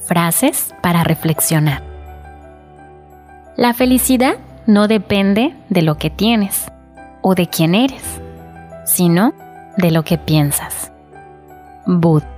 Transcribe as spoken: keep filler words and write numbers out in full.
Frases para reflexionar. La felicidad no depende de lo que tienes o de quién eres, sino de lo que piensas. Bud.